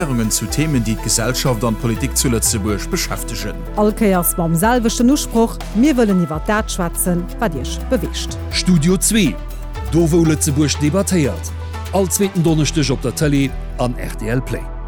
zu Themen, die Gesellschaft und Politik zu Lützeburg beschäftigen. Alkeiers beim selwechten Urspruch, mir wollen iwwer dat schwatzen, wat Dich bewischt. Studio 2, do wo Lützeburg debattiert. All zweiten Donnerstag op der Tele an RTL Play.